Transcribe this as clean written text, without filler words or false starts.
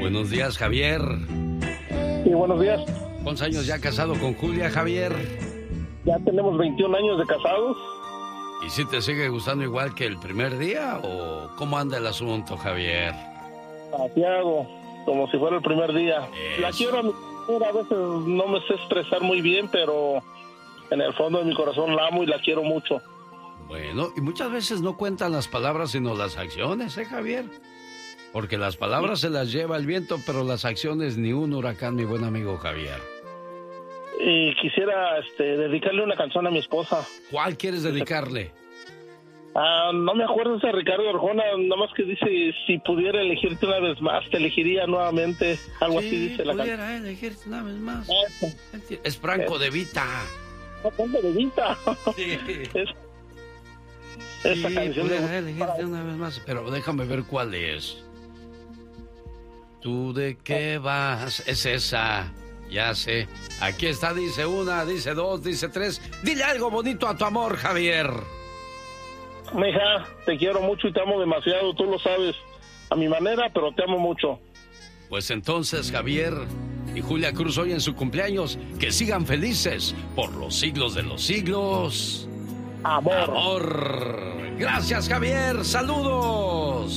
Buenos días, Javier. Sí, buenos días. ¿Cuántos años ya casado con Julia, Javier? Ya tenemos 21 años de casados. ¿Y si te sigue gustando igual que el primer día o cómo anda el asunto, Javier? Así hago, como si fuera el primer día. Eso. La quiero a mi mujer, a veces no me sé expresar muy bien, pero en el fondo de mi corazón la amo y la quiero mucho. Bueno, y muchas veces no cuentan las palabras sino las acciones, Javier? Porque las palabras se las lleva el viento, pero las acciones ni un huracán, mi buen amigo Javier. Y quisiera dedicarle una canción a mi esposa. ¿Cuál quieres dedicarle? No me acuerdo de Ricardo Arjona, nada más que dice, si pudiera elegirte una vez más, te elegiría nuevamente. Algo así dice la canción. Si pudiera elegirte una vez más. Es Franco De Vita. Franco De Vita. Sí. Esa canción. Pudiera elegirte una vez más, pero déjame ver cuál es. ¿Tú de qué vas? Es esa. Ya sé. Aquí está, dice una, dice dos, dice tres. Dile algo bonito a tu amor, Javier. Mija, te quiero mucho y te amo demasiado, tú lo sabes. A mi manera, pero te amo mucho. Pues entonces, Javier y Julia Cruz, hoy en su cumpleaños, que sigan felices por los siglos de los siglos. Amor. Amor. Gracias, Javier. Saludos.